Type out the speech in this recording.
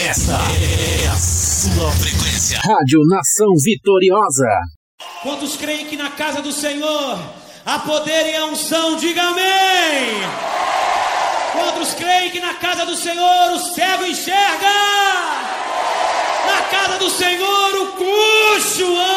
Esta é a sua frequência. Rádio Nação Vitoriosa. Quantos creem que na casa do Senhor há poder e a unção? Diga amém. Quantos creem que na casa do Senhor o cego enxerga? Na casa do Senhor o coxo